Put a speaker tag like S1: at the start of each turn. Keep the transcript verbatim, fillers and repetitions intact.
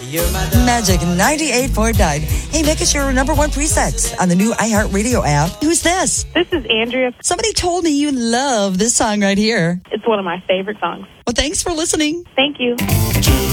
S1: Magic ninety-eight point nine. Hey, make us your number one preset on the new iHeartRadio app. Who's this?
S2: This is Andrea.
S1: Somebody told me you love this song right here.
S2: It's one of my favorite songs.
S1: Well, thanks for listening.
S2: Thank you.